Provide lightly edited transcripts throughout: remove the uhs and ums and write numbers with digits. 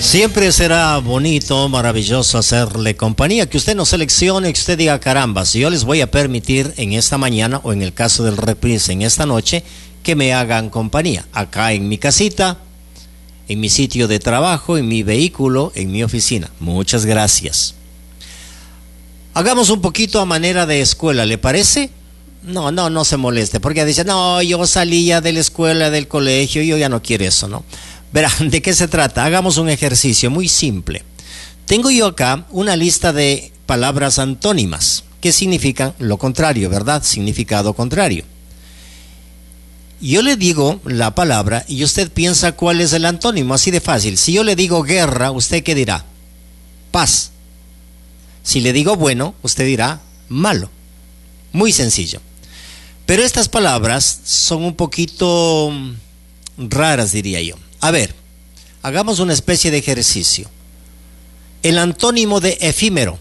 Siempre será bonito, maravilloso hacerle compañía, que usted nos seleccione, que usted diga, caramba, si yo les voy a permitir en esta mañana o en el caso del reprise en esta noche, que me hagan compañía, acá en mi casita, en mi sitio de trabajo, en mi vehículo, en mi oficina. Muchas gracias. Hagamos un poquito a manera de escuela, ¿le parece? No se moleste, porque dice, no, yo salía de la escuela, del colegio, yo ya no quiero eso, ¿no? Verán, ¿de qué se trata? Hagamos un ejercicio muy simple. Tengo yo acá una lista de palabras antónimas, que significan lo contrario, ¿verdad? Significado contrario. Yo le digo la palabra y usted piensa cuál es el antónimo, así de fácil. Si yo le digo guerra, ¿usted qué dirá? Paz. Si le digo bueno, usted dirá malo. Muy sencillo. Pero estas palabras son un poquito raras, diría yo. A ver, hagamos una especie de ejercicio. El antónimo de efímero.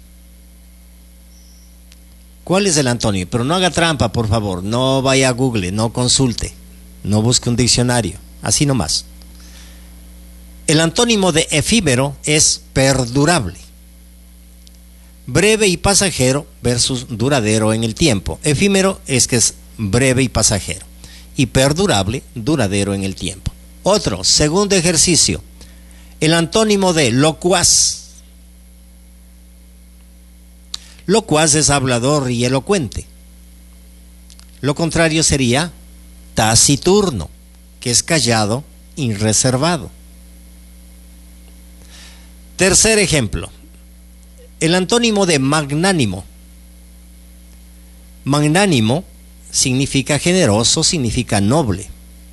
¿Cuál es el antónimo? Pero no haga trampa, por favor. No vaya a Google, no consulte. No busque un diccionario. Así nomás. El antónimo de efímero es perdurable. Breve y pasajero versus duradero en el tiempo. Efímero es que es breve y pasajero. Y perdurable, duradero en el tiempo. Otro, segundo ejercicio. El antónimo de locuaz. Locuaz es hablador y elocuente. Lo contrario sería taciturno, que es callado y reservado. Tercer ejemplo. El antónimo de magnánimo. Magnánimo significa generoso, significa noble.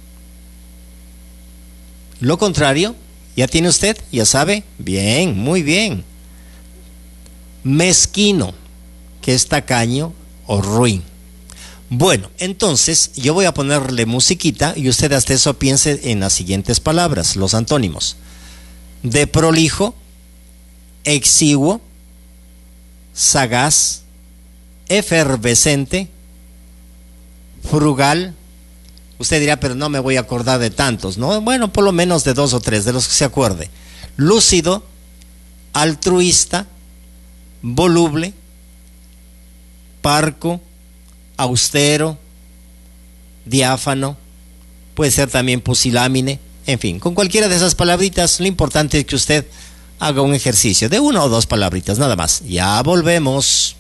Lo contrario, ¿ya tiene usted? ¿Ya sabe? Bien, muy bien. Mezquino, que es tacaño o ruin. Bueno, entonces yo voy a ponerle musiquita y usted hasta eso piense en las siguientes palabras, los antónimos. De prolijo, exiguo, sagaz, efervescente, frugal. Usted dirá, pero no me voy a acordar de tantos, ¿no? Bueno, por lo menos de 2 o 3, de los que se acuerde. Lúcido, altruista, voluble, parco, austero, diáfano, puede ser también pusilámine, en fin, con cualquiera de esas palabritas, lo importante es que usted haga un ejercicio de 1 o 2 palabritas, nada más. Ya volvemos.